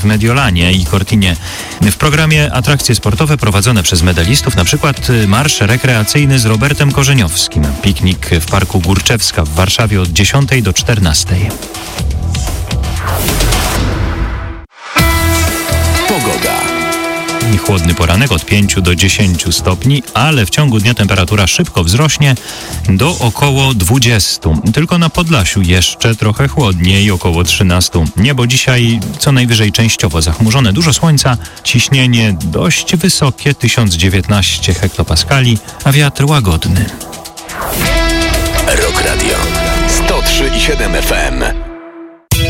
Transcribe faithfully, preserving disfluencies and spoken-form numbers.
w Mediolanie i Cortinie. W programie atrakcje sportowe prowadzone przez medalistów, na przykład marsz rekreacyjny z Robertem Korzeniowskim, piknik w Parku Górczewska w Warszawie od dziesiątej do czternastej. Pogoda. Chłodny poranek od pięciu do dziesięciu stopni, ale w ciągu dnia temperatura szybko wzrośnie do około dwudziestu. Tylko na Podlasiu jeszcze trochę chłodniej, około trzynastu. Niebo dzisiaj co najwyżej częściowo zachmurzone, dużo słońca, ciśnienie dość wysokie, tysiąc dziewiętnaście hektopaskali, a wiatr łagodny. Rock Radio sto trzy i siedem F M.